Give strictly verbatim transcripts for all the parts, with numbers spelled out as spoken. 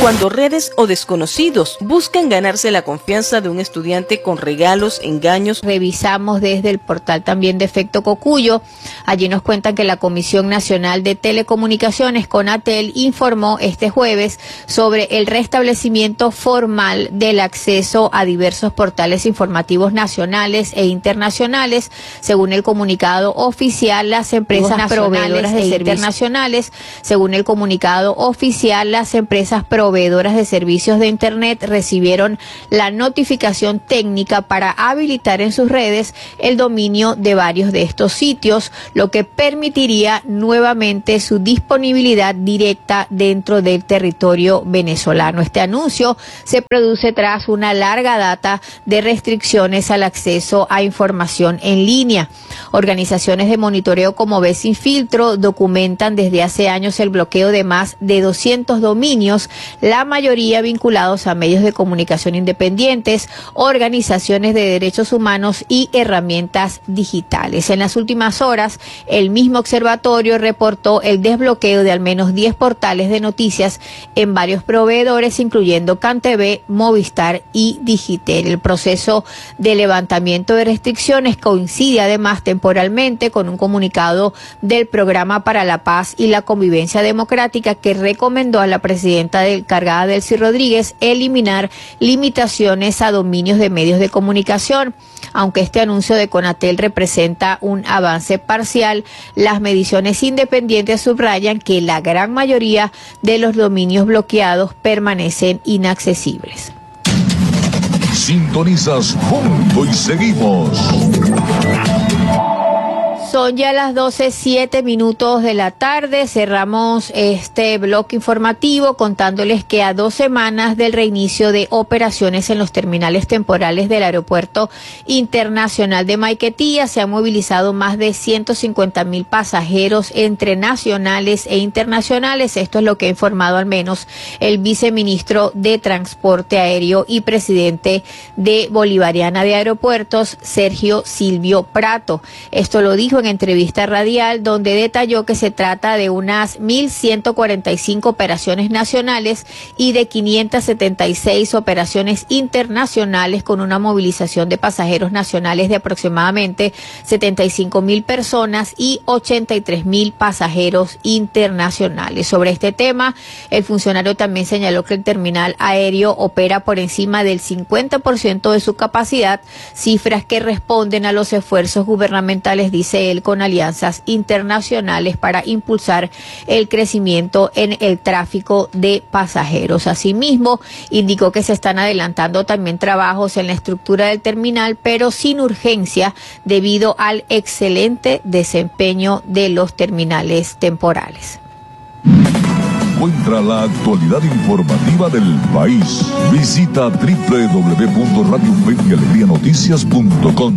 Cuando redes o desconocidos buscan ganarse la confianza de un estudiante con regalos, engaños. Revisamos desde el portal también de Efecto Cocuyo. Allí nos cuentan que la Comisión Nacional de Telecomunicaciones, CONATEL, informó este jueves sobre el restablecimiento formal del acceso a diversos portales informativos nacionales e internacionales. Según el comunicado oficial, las empresas proveedoras de servicios internacionales, según el comunicado oficial, las empresas proveedoras proveedoras de servicios de Internet recibieron la notificación técnica para habilitar en sus redes el dominio de varios de estos sitios, lo que permitiría nuevamente su disponibilidad directa dentro del territorio venezolano. Este anuncio se produce tras una larga data de restricciones al acceso a información en línea. Organizaciones de monitoreo como Ve Sin Filtro documentan desde hace años el bloqueo de más de doscientos dominios, la mayoría vinculados a medios de comunicación independientes, organizaciones de derechos humanos y herramientas digitales. En las últimas horas, el mismo observatorio reportó el desbloqueo de al menos diez portales de noticias en varios proveedores, incluyendo CanTV, Movistar y Digitel. El proceso de levantamiento de restricciones coincide además temporalmente con un comunicado del Programa para la Paz y la Convivencia Democrática que recomendó a la presidenta del cargada Delcy Rodríguez eliminar limitaciones a dominios de medios de comunicación. Aunque este anuncio de CONATEL representa un avance parcial, las mediciones independientes subrayan que la gran mayoría de los dominios bloqueados permanecen inaccesibles. Sintonizas Punto y Seguimos. Son ya las doce, siete minutos de la tarde. Cerramos este bloque informativo contándoles que a dos semanas del reinicio de operaciones en los terminales temporales del Aeropuerto Internacional de Maiquetía se han movilizado más de ciento cincuenta mil pasajeros entre nacionales e internacionales. Esto es lo que ha informado al menos el viceministro de Transporte Aéreo y presidente de Bolivariana de Aeropuertos, Sergio Silvio Prato. Esto lo dijo en entrevista radial, donde detalló que se trata de unas mil ciento cuarenta y cinco operaciones nacionales y de quinientas setenta y seis operaciones internacionales, con una movilización de pasajeros nacionales de aproximadamente setenta y cinco mil personas y ochenta y tres mil pasajeros internacionales. Sobre este tema, el funcionario también señaló que el terminal aéreo opera por encima del cincuenta por ciento de su capacidad, cifras que responden a los esfuerzos gubernamentales, dice él, con alianzas internacionales para impulsar el crecimiento en el tráfico de pasajeros. Asimismo, indicó que se están adelantando también trabajos en la estructura del terminal, pero sin urgencia debido al excelente desempeño de los terminales temporales. Encuentra la actualidad informativa del país. Visita doble u doble u doble u punto radio fe y alegría noticias punto com.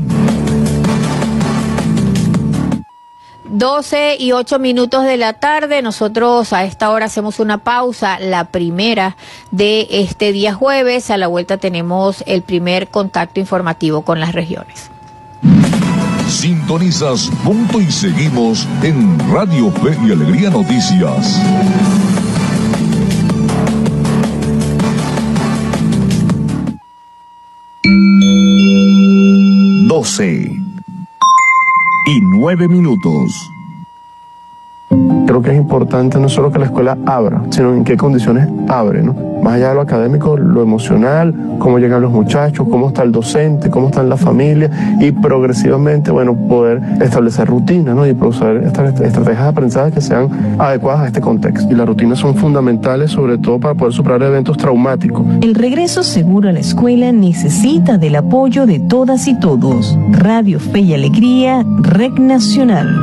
doce y ocho minutos de la tarde. Nosotros a esta hora hacemos una pausa, la primera de este día jueves. A la vuelta tenemos el primer contacto informativo con las regiones. Sintonizas Punto y Seguimos en Radio Fe y Alegría Noticias. doce y nueve minutos. Creo que es importante no solo que la escuela abra, sino en qué condiciones abre, ¿no? Más allá de lo académico, lo emocional, cómo llegan los muchachos, cómo está el docente, cómo están las familias, y progresivamente, bueno, poder establecer rutinas, ¿no? Y producir estas estrategias de aprendizaje que sean adecuadas a este contexto. Y las rutinas son fundamentales, sobre todo para poder superar eventos traumáticos. El regreso seguro a la escuela necesita del apoyo de todas y todos. Radio Fe y Alegría, Red Nacional.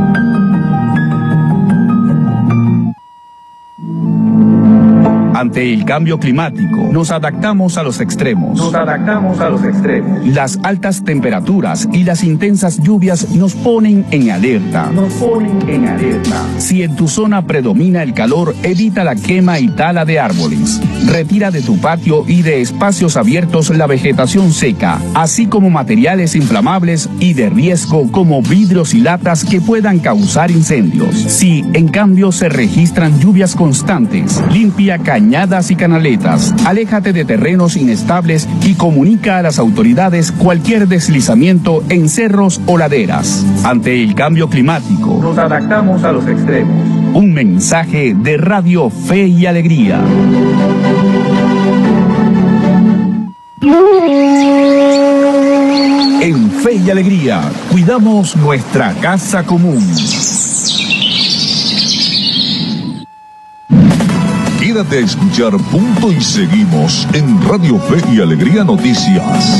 Ante el cambio climático, nos adaptamos a los extremos. Nos adaptamos a los extremos. Las altas temperaturas y las intensas lluvias nos ponen en alerta. Nos ponen en alerta. Si en tu zona predomina el calor, evita la quema y tala de árboles. Retira de tu patio y de espacios abiertos la vegetación seca, así como materiales inflamables y de riesgo como vidrios y latas que puedan causar incendios. Si, en cambio, se registran lluvias constantes, limpia cañadas y canaletas, aléjate de terrenos inestables y comunica a las autoridades cualquier deslizamiento en cerros o laderas. Ante el cambio climático, nos adaptamos a los extremos. Un mensaje de Radio Fe y Alegría. En Fe y Alegría, cuidamos nuestra casa común. Quédate a escuchar Punto y Seguimos en Radio Fe y Alegría Noticias.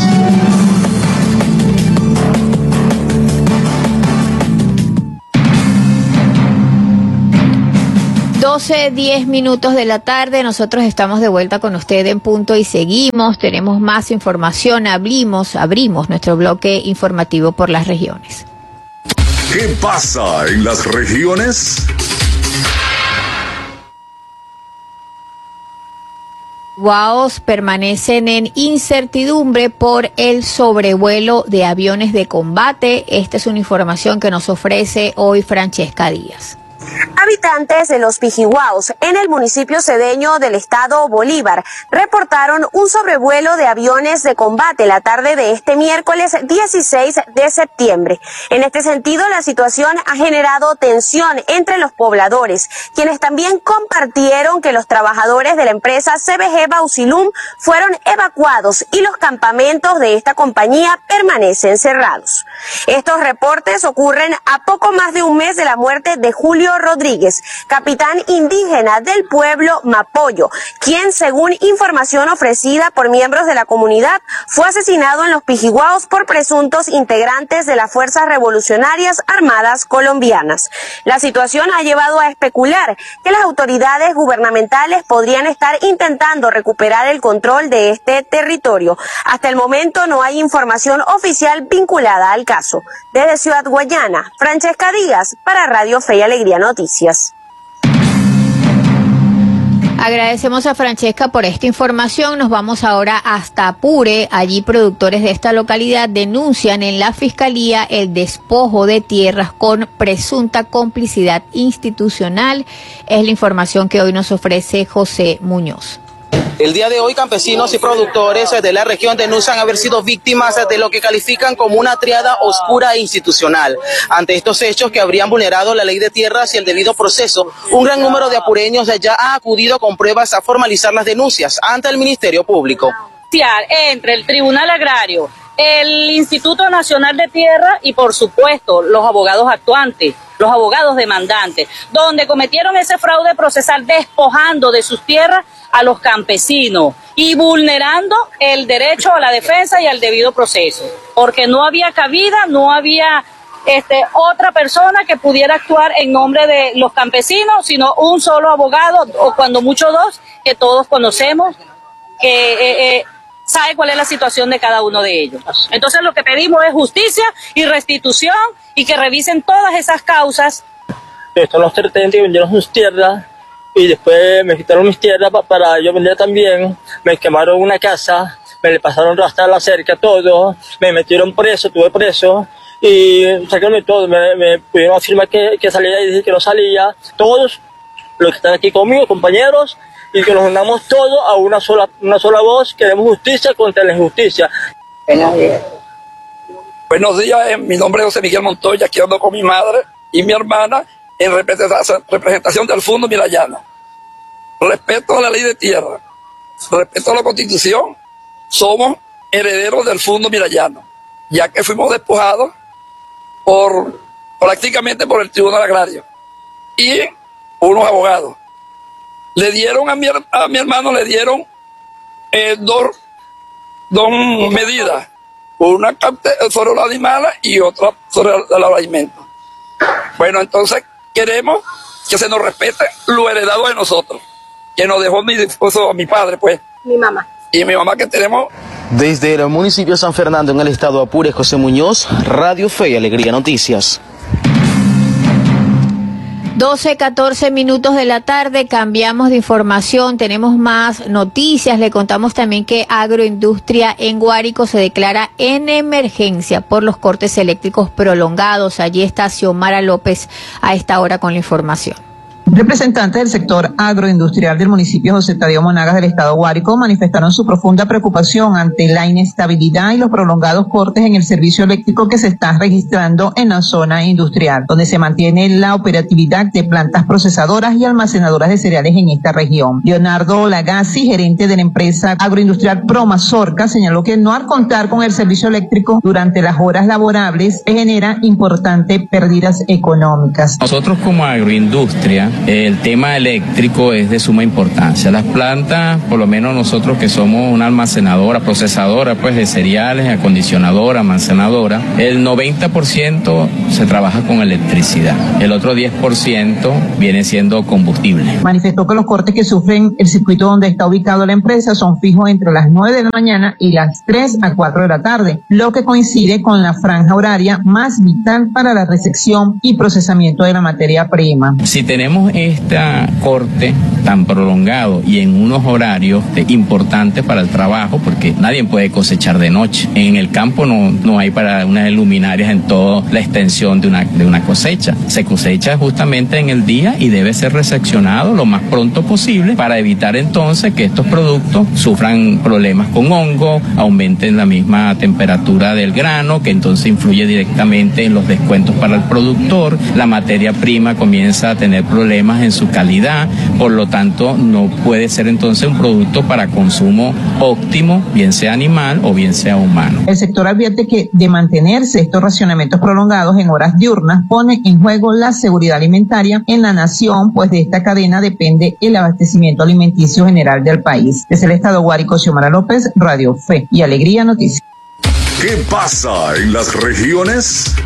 doce, diez minutos de la tarde, nosotros estamos de vuelta con usted en Punto y Seguimos. Tenemos más información, abrimos, abrimos nuestro bloque informativo por las regiones. ¿Qué pasa en las regiones? Guaos permanecen en incertidumbre por el sobrevuelo de aviones de combate. Esta es una información que nos ofrece hoy Francesca Díaz. Habitantes de los Pijiguaos, en el municipio cedeño del estado Bolívar, reportaron un sobrevuelo de aviones de combate la tarde de este miércoles dieciséis de septiembre. En este sentido, la situación ha generado tensión entre los pobladores, quienes también compartieron que los trabajadores de la empresa C B G Bausilum fueron evacuados y los campamentos de esta compañía permanecen cerrados. Estos reportes ocurren a poco más de un mes de la muerte de Julio Rodríguez, capitán indígena del pueblo Mapoyo, quien, según información ofrecida por miembros de la comunidad, fue asesinado en los Pijiguaos por presuntos integrantes de las Fuerzas Revolucionarias Armadas colombianas. La situación ha llevado a especular que las autoridades gubernamentales podrían estar intentando recuperar el control de este territorio. Hasta el momento no hay información oficial vinculada al caso. Desde Ciudad Guayana, Francesca Díaz para Radio Fe y Alegría Noticias. Agradecemos a Francesca por esta información. Nos vamos ahora hasta Apure. Allí productores de esta localidad denuncian en la fiscalía el despojo de tierras con presunta complicidad institucional. Es la información que hoy nos ofrece José Muñoz. El día de hoy, campesinos y productores de la región denuncian haber sido víctimas de lo que califican como una triada oscura e institucional. Ante estos hechos que habrían vulnerado la ley de tierras y el debido proceso, un gran número de apureños ya ha acudido con pruebas a formalizar las denuncias ante el Ministerio Público. Entre el Tribunal Agrario, el Instituto Nacional de Tierra y, por supuesto, los abogados actuantes, los abogados demandantes, donde cometieron ese fraude procesal despojando de sus tierras a los campesinos y vulnerando el derecho a la defensa y al debido proceso, porque no había cabida, no había este, otra persona que pudiera actuar en nombre de los campesinos, sino un solo abogado, o cuando mucho dos, que todos conocemos, que eh, eh, sabe cuál es la situación de cada uno de ellos. Entonces lo que pedimos es justicia y restitución y que revisen todas esas causas. Estos los terratenientes que vendieron sus tierras y después me quitaron mis tierras para yo vender también, me quemaron una casa, me le pasaron hasta la cerca todo, me metieron preso, tuve preso y sacaron todo, me, me pudieron afirmar que, que salía y decir que no salía, todos los que están aquí conmigo, compañeros, y que nos unamos todos a una sola, una sola voz, queremos justicia contra la injusticia. Buenos días, mi nombre es José Miguel Montoya, aquí ando con mi madre y mi hermana en representación, representación del Fondo Mirayana. Respeto a la ley de tierra, respeto a la Constitución, somos herederos del Fondo Mirayano, ya que fuimos despojados por, prácticamente por el Tribunal Agrario y unos abogados. Le dieron a mi, a mi hermano, le dieron eh, dos, dos medidas, una sobre los animales y otra sobre el alimento. Bueno, entonces queremos que se nos respete lo heredado de nosotros, que nos dejó mi esposo, mi padre, pues. Mi mamá. Y mi mamá que tenemos. Desde el municipio de San Fernando, en el estado de Apure, José Muñoz, Radio Fe y Alegría Noticias. doce, catorce minutos de la tarde, cambiamos de información, tenemos más noticias. Le contamos también que Agroindustria en Guárico se declara en emergencia por los cortes eléctricos prolongados. Allí está Xiomara López a esta hora con la información. Representantes del sector agroindustrial del municipio José Tadeo Monagas del estado Guárico manifestaron su profunda preocupación ante la inestabilidad y los prolongados cortes en el servicio eléctrico que se están registrando en la zona industrial, donde se mantiene la operatividad de plantas procesadoras y almacenadoras de cereales en esta región. Leonardo Lagazzi, gerente de la empresa agroindustrial Promazorca, señaló que no al contar con el servicio eléctrico durante las horas laborables genera importantes pérdidas económicas. Nosotros como agroindustria, el tema eléctrico es de suma importancia. Las plantas, por lo menos nosotros que somos una almacenadora, procesadora pues de cereales, acondicionadora, almacenadora, el noventa por ciento se trabaja con electricidad. El otro diez por ciento viene siendo combustible. Manifestó que los cortes que sufren el circuito donde está ubicado la empresa son fijos entre las nueve de la mañana y las tres a cuatro de la tarde, lo que coincide con la franja horaria más vital para la recepción y procesamiento de la materia prima. Si tenemos este corte tan prolongado y en unos horarios importantes para el trabajo, porque nadie puede cosechar de noche. En el campo no, no hay para unas luminarias en toda la extensión de una, de una cosecha. Se cosecha justamente en el día y debe ser reseccionado lo más pronto posible para evitar entonces que estos productos sufran problemas con hongo, aumenten la misma temperatura del grano, que entonces influye directamente en los descuentos para el productor. La materia prima comienza a tener problemas en su calidad, por lo tanto no puede ser entonces un producto para consumo óptimo, bien sea animal o bien sea humano. El sector advierte que de mantenerse estos racionamientos prolongados en horas diurnas pone en juego la seguridad alimentaria en la nación, pues de esta cadena depende el abastecimiento alimenticio general del país. Desde el estado Guárico, Xiomara López, Radio Fe y Alegría Noticias. ¿Qué pasa en las regiones?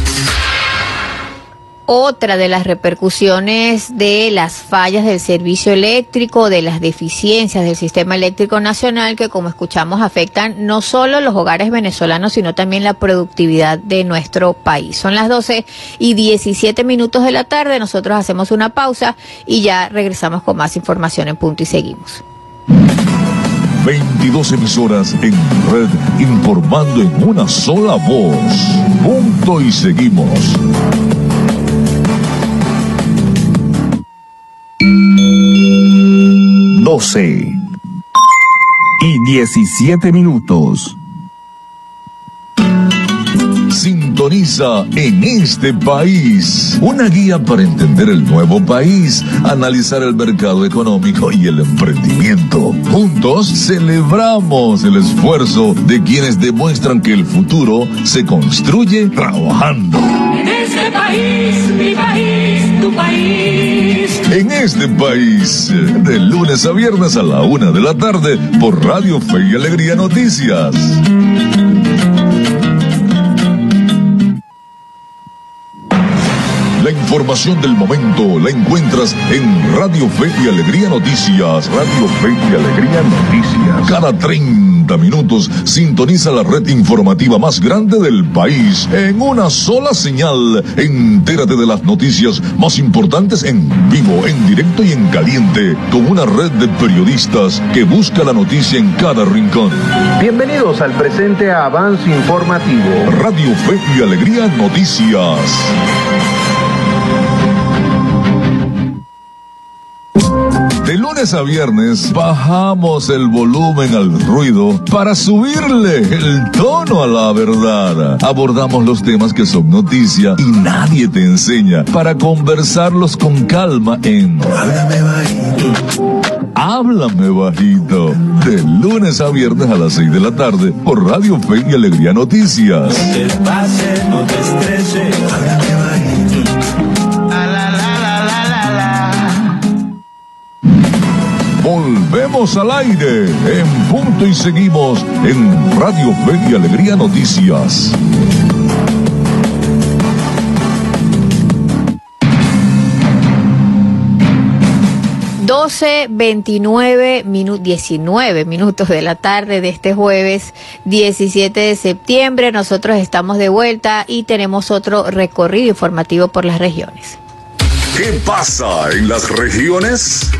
Otra de las repercusiones de las fallas del servicio eléctrico, de las deficiencias del sistema eléctrico nacional, que como escuchamos afectan no solo los hogares venezolanos, sino también la productividad de nuestro país. Son las doce y diecisiete minutos de la tarde, nosotros hacemos una pausa y ya regresamos con más información en Punto y Seguimos. veintidós emisoras en red informando en una sola voz. Punto y Seguimos. doce y diecisiete minutos. Sintoniza En este País, una guía para entender el nuevo país, analizar el mercado económico y el emprendimiento. Juntos celebramos el esfuerzo de quienes demuestran que el futuro se construye trabajando. En este país, mi país, tu país. En este país, de lunes a viernes a la una de la tarde por Radio Fe y Alegría Noticias. La información del momento la encuentras en Radio Fe y Alegría Noticias. Radio Fe y Alegría Noticias. Cada treinta minutos sintoniza la red informativa más grande del país en una sola señal. Entérate de las noticias más importantes en vivo, en directo y en caliente, con una red de periodistas que busca la noticia en cada rincón. Bienvenidos al presente avance informativo. Radio Fe y Alegría Noticias. De lunes a viernes bajamos el volumen al ruido para subirle el tono a la verdad. Abordamos los temas que son noticia y nadie te enseña para conversarlos con calma en Háblame Bajito. Háblame Bajito. De lunes a viernes a las seis de la tarde por Radio Fe y Alegría Noticias. No te pases, no te estreses. Háblame bajito. La, la, la, la, la, la, la. Volvemos al aire en Punto y Seguimos en Radio Fe y Alegría Noticias. doce, veintinueve, minu- diecinueve minutos de la tarde de este jueves diecisiete de septiembre. Nosotros estamos de vuelta y tenemos otro recorrido informativo por las regiones. ¿Qué pasa en las regiones?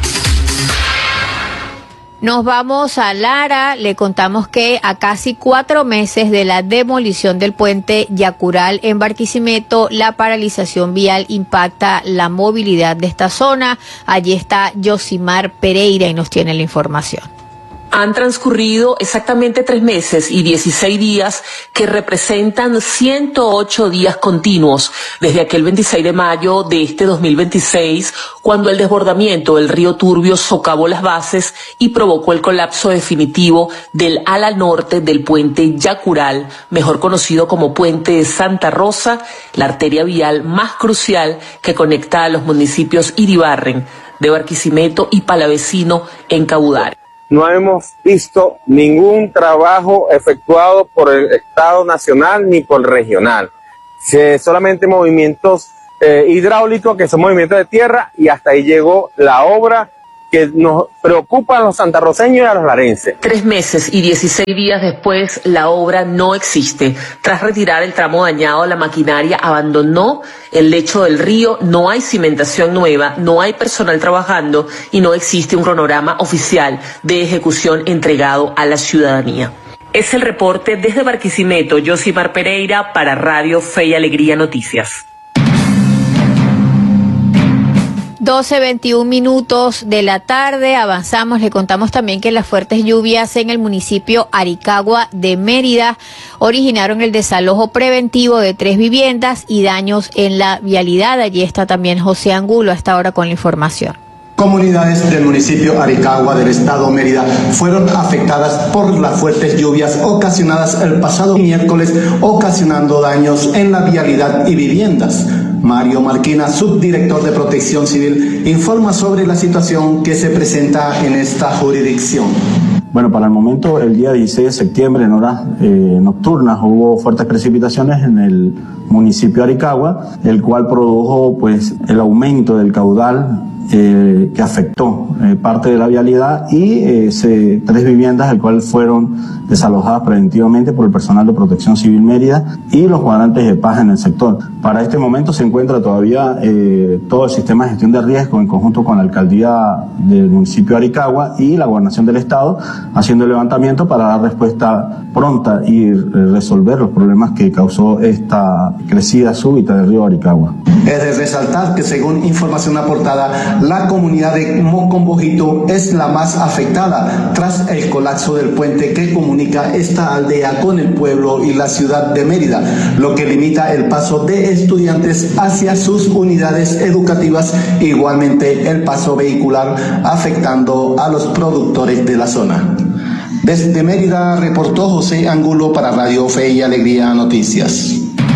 Nos vamos a Lara, le contamos que a casi cuatro meses de la demolición del puente Yacural en Barquisimeto, la paralización vial impacta la movilidad de esta zona. Allí está Yosimar Pereira y nos tiene la información. Han transcurrido exactamente tres meses y dieciséis días que representan ciento ocho días continuos desde aquel veintiséis de mayo de este dos mil veintiséis, cuando el desbordamiento del río Turbio socavó las bases y provocó el colapso definitivo del ala norte del puente Yacural, mejor conocido como Puente de Santa Rosa, la arteria vial más crucial que conecta a los municipios Iribarren, de Barquisimeto y Palavecino en Cabudare. No hemos visto ningún trabajo efectuado por el Estado nacional ni por el regional. Se, solamente movimientos eh, hidráulicos, que son movimientos de tierra, y hasta ahí llegó la obra que nos preocupa a los santarroceños y a los larenses. Tres meses y dieciséis días después, la obra no existe. Tras retirar el tramo dañado, la maquinaria abandonó el lecho del río, no hay cimentación nueva, no hay personal trabajando y no existe un cronograma oficial de ejecución entregado a la ciudadanía. Es el reporte desde Barquisimeto, Yosimar Pereira para Radio Fe y Alegría Noticias. doce veintiún minutos de la tarde, avanzamos, le contamos también que las fuertes lluvias en el municipio Aricagua de Mérida originaron el desalojo preventivo de tres viviendas y daños en la vialidad. Allí está también José Angulo hasta ahora con la información. Comunidades del municipio Aricagua del estado Mérida fueron afectadas por las fuertes lluvias ocasionadas el pasado miércoles, ocasionando daños en la vialidad y viviendas. Mario Marquina, subdirector de Protección Civil, informa sobre la situación que se presenta en esta jurisdicción. Bueno, para el momento, el día dieciséis de septiembre, en horas eh, nocturnas, hubo fuertes precipitaciones en el municipio de Aricagua, el cual produjo pues el aumento del caudal eh, que afectó eh, parte de la vialidad y eh, se, tres viviendas, el cual fueron desalojadas preventivamente por el personal de Protección Civil Mérida y los cuadrantes de paz en el sector. Para este momento se encuentra todavía eh, todo el sistema de gestión de riesgo en conjunto con la alcaldía del municipio de Aricagua y la gobernación del estado, haciendo el levantamiento para dar respuesta pronta y resolver los problemas que causó esta crecida súbita del río Aricagua. Es de resaltar que, según información aportada, la comunidad de Mocombojito es la más afectada tras el colapso del puente que comunica esta aldea con el pueblo y la ciudad de Mérida, lo que limita el paso de estudiantes hacia sus unidades educativas, igualmente el paso vehicular, afectando a los productores de la zona. Desde Mérida reportó José Angulo para Radio Fe y Alegría Noticias.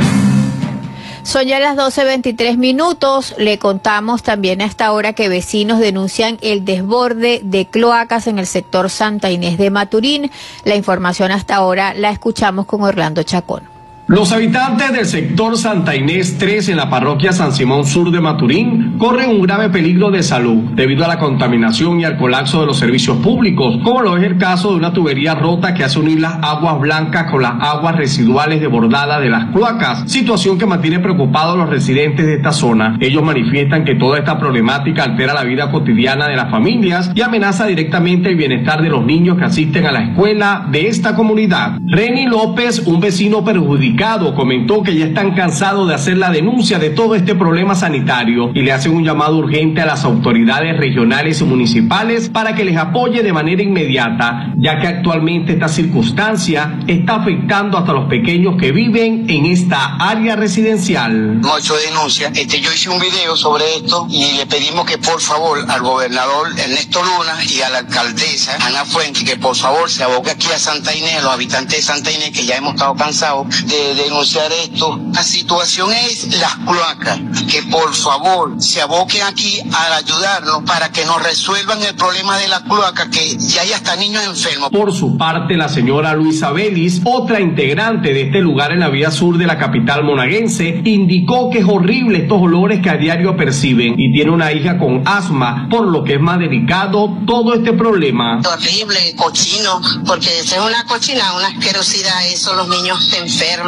Son ya las doce veintitrés minutos. Le contamos también a esta hora que vecinos denuncian el desborde de cloacas en el sector Santa Inés de Maturín. La información hasta ahora la escuchamos con Orlando Chacón. Los habitantes del sector Santa Inés tres en la parroquia San Simón Sur de Maturín corren un grave peligro de salud debido a la contaminación y al colapso de los servicios públicos, como lo es el caso de una tubería rota que hace unir las aguas blancas con las aguas residuales desbordadas de las cloacas, situación que mantiene preocupados a los residentes de esta zona. Ellos manifiestan que toda esta problemática altera la vida cotidiana de las familias y amenaza directamente el bienestar de los niños que asisten a la escuela de esta comunidad. Reni López, un vecino perjudicado, comentó que ya están cansados de hacer la denuncia de todo este problema sanitario y le hacen un llamado urgente a las autoridades regionales y municipales para que les apoye de manera inmediata, ya que actualmente esta circunstancia está afectando hasta los pequeños que viven en esta área residencial. Hemos hecho denuncia, este, yo hice un video sobre esto y le pedimos que por favor al gobernador Ernesto Luna y a la alcaldesa Ana Fuente que por favor se aboque aquí a Santa Inés, a los habitantes de Santa Inés, que ya hemos estado cansados de denunciar esto. La situación es las cloacas, que por favor se aboquen aquí a ayudarnos para que nos resuelvan el problema de las cloacas, que ya hay hasta niños enfermos. Por su parte, la señora Luisa Belis, otra integrante de este lugar en la vía sur de la capital monaguense, indicó que es horrible estos olores que a diario perciben y tiene una hija con asma, por lo que es más delicado todo este problema. Horrible, cochino, porque es una cochina, una asquerosidad, eso los niños se enferman.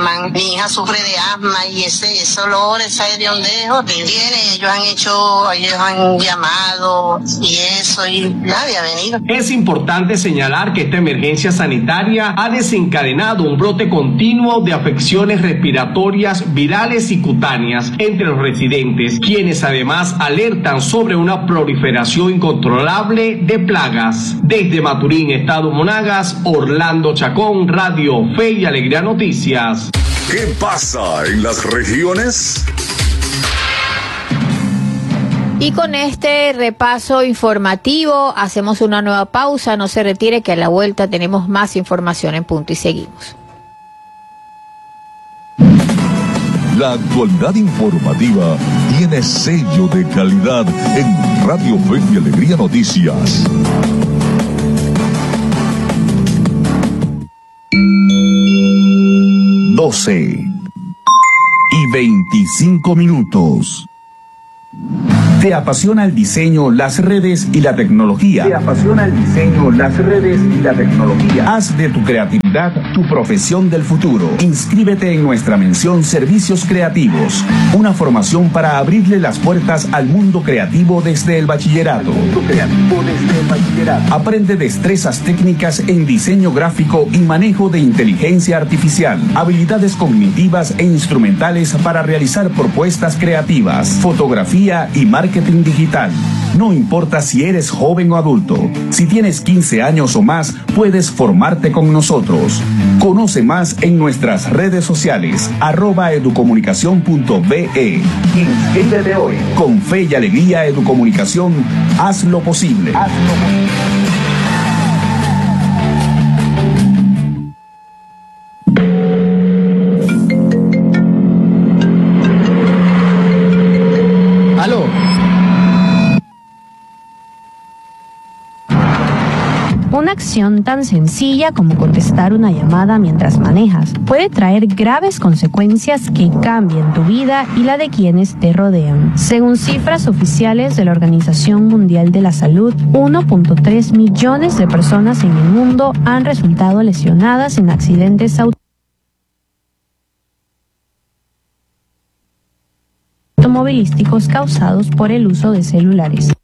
enferman. Mi hija sufre de asma y ese, ese olor, ese hediondeo, viene, ellos han hecho, ellos han llamado y eso, y nadie ha venido. Es importante señalar que esta emergencia sanitaria ha desencadenado un brote continuo de afecciones respiratorias, virales y cutáneas entre los residentes, quienes además alertan sobre una proliferación incontrolable de plagas. Desde Maturín, Estado Monagas, Orlando Chacón, Radio Fe y Alegría Noticias. ¿Qué pasa en las regiones? Y con este repaso informativo hacemos una nueva pausa. No se retire, que a la vuelta tenemos más información en Punto y seguimos. La actualidad informativa tiene sello de calidad en Radio Fe y Alegría Noticias. doce y veinticinco minutos. ¿Te apasiona el diseño, las redes y la tecnología? ¿Te apasiona el diseño, las redes y la tecnología? Haz de tu creatividad tu profesión del futuro. Inscríbete en nuestra mención Servicios Creativos, una formación para abrirle las puertas al mundo creativo desde el bachillerato. Mundo creativo desde el bachillerato. Aprende destrezas técnicas en diseño gráfico y manejo de inteligencia artificial, habilidades cognitivas e instrumentales para realizar propuestas creativas, fotografía y marketing digital. No importa si eres joven o adulto, si tienes quince años o más, puedes formarte con nosotros. Conoce más en nuestras redes sociales, arroba educomunicación punto be. Inscríbete hoy. Con Fe y Alegría Educomunicación, haz lo posible. Haz lo posible. Una acción tan sencilla como contestar una llamada mientras manejas puede traer graves consecuencias que cambien tu vida y la de quienes te rodean. Según cifras oficiales de la Organización Mundial de la Salud, uno punto tres millones de personas en el mundo han resultado lesionadas en accidentes automovilísticos causados por el uso de celulares.